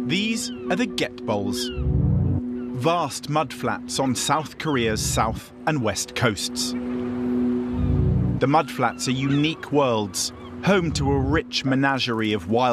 These are the Get Bowls. Vast mudflats on South Korea's south and west coasts. The mudflats are unique worlds, home to a rich menagerie of wild